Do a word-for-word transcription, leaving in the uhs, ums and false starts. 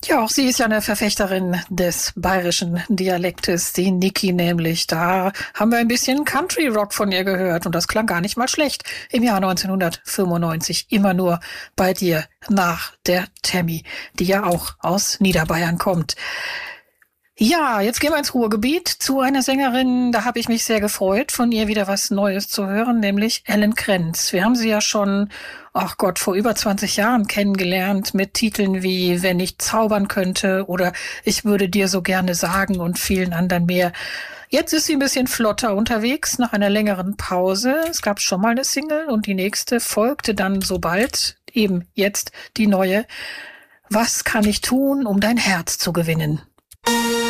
Ja, auch sie ist ja eine Verfechterin des bayerischen Dialektes, die Niki nämlich. Da haben wir ein bisschen Country-Rock von ihr gehört und das klang gar nicht mal schlecht im Jahr neunzehnhundertfünfundneunzig. Immer nur bei dir nach der Tammy, die ja auch aus Niederbayern kommt. Ja, jetzt gehen wir ins Ruhrgebiet zu einer Sängerin, da habe ich mich sehr gefreut, von ihr wieder was Neues zu hören, nämlich Ellen Krenz. Wir haben sie ja schon, ach Gott, vor über zwanzig Jahren kennengelernt mit Titeln wie Wenn ich zaubern könnte oder Ich würde dir so gerne sagen und vielen anderen mehr. Jetzt ist sie ein bisschen flotter unterwegs nach einer längeren Pause. Es gab schon mal eine Single und die nächste folgte dann so bald, eben jetzt die neue. Was kann ich tun, um dein Herz zu gewinnen?